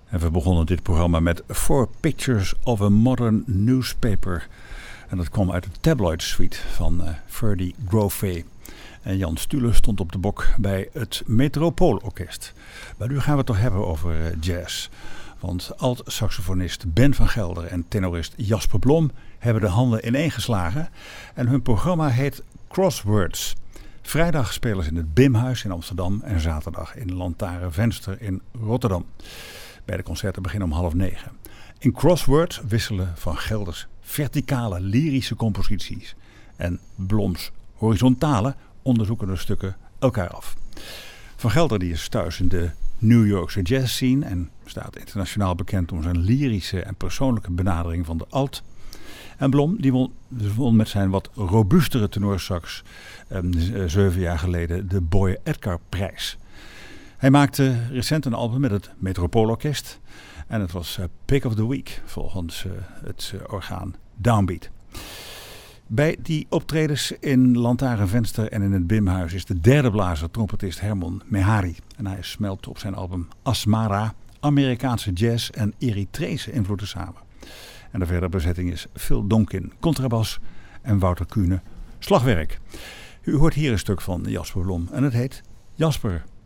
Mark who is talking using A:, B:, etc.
A: En we begonnen dit programma met Four Pictures of a Modern Newspaper. En dat kwam uit de Tabloid Suite van Freddie Grove. En Jan Stule stond op de bok bij het Metropoolorkest. Maar nu gaan we het toch hebben over jazz. Want alt-saxofonist Ben van Gelder en tenorist Jasper Blom hebben de handen ineengeslagen. En hun programma heet Crosswords. Vrijdag spelen ze in het Bimhuis in Amsterdam en zaterdag in Lantaarn Venster in Rotterdam. Beide concerten beginnen om 8:30. In Crosswords wisselen Van Gelders verticale lyrische composities en Bloms horizontale onderzoekende stukken elkaar af. Van Gelder die is thuis in de New Yorkse jazz scene en staat internationaal bekend om zijn lyrische en persoonlijke benadering van de alt. En Blom die won met zijn wat robuustere tenorsax 7 jaar geleden de Boy Edgar prijs. Hij maakte recent een album met het Metropoolorkest en het was Pick of the Week volgens het orgaan Downbeat. Bij die optredens in Lantaarn Venster en in het Bimhuis is de derde blazer trompetist Hermon Mehari. En hij smelt op zijn album Asmara Amerikaanse jazz en Eritrese invloeden samen. En de verdere bezetting is Phil Donkin, contrabas en Wouter Kuhne, slagwerk. U hoort hier een stuk van Jasper Blom en het heet Jasper.